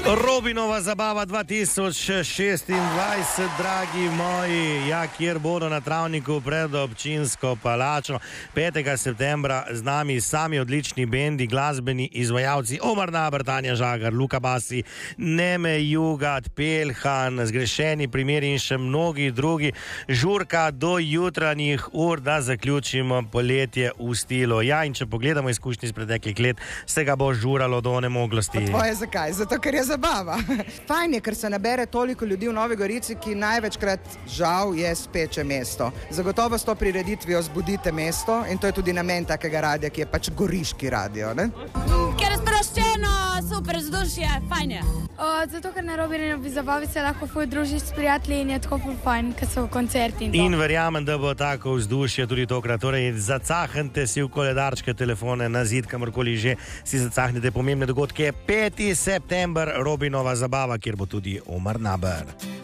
Robinova zabava 2026, dragi moji, kjer bodo na travniku pred občinsko palačo 5. septembra z nami sami odlični bendi, glasbeni izvajalci Omar Naber, Tanja Žagar, Luka Basi, Neme Jugat, Pelhan, Zgrešeni primeri in še mnogi drugi. Žurka do jutranjih ur, da zaključimo poletje v stilu. In če pogledamo izkušnje iz preteklih let, se ga bo žuralo do onemoglosti. Tvoje zakaj? Zato, ker je zabava. Fajn je, ker se nabere toliko ljudi v Novi Gorici, ki največkrat žal je speče mesto. Zagotovo s to prireditvijo zbudite mesto in to je tudi namen takega radija, ki je pač goriški radio, ne? Ker je sproščeno, super vzdušje, fajn je. Zato, ker na Robinovi zabavi se lahko ful družiš s prijatelji in je tako ful fajn, ker so koncerti. In verjamem, da bo tako vzdušje tudi tokrat. Torej, zacahnite si v koledarčke, telefone, na zid, kamorkoli že si zacahnite pomembne dogodke. 5. september, Robinova zabava, kjer bo tudi Omar Naber.